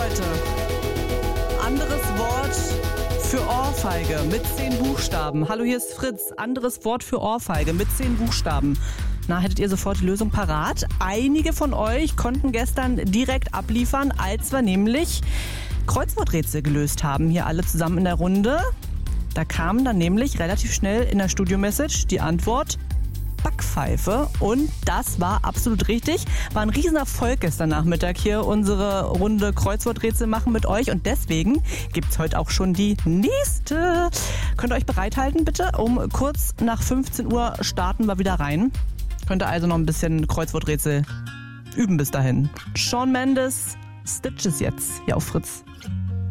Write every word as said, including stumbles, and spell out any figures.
heute. Anderes Wort für Ohrfeige mit zehn Buchstaben. Hallo, hier ist Fritz. Anderes Wort für Ohrfeige mit zehn Buchstaben. Na, hättet ihr sofort die Lösung parat? Einige von euch konnten gestern direkt abliefern, als wir nämlich Kreuzworträtsel gelöst haben. Hier alle zusammen in der Runde. Da kam dann nämlich relativ schnell in der Studio-Message die Antwort Backpfeife. Und das war absolut richtig. War ein Riesenerfolg gestern Nachmittag hier unsere Runde Kreuzworträtsel machen mit euch. Und deswegen gibt es heute auch schon die nächste. Könnt ihr euch bereithalten bitte? Um kurz nach fünfzehn Uhr starten wir wieder rein. Könnt ihr also noch ein bisschen Kreuzworträtsel üben bis dahin. Shawn Mendes, Stitches jetzt hier auf Fritz.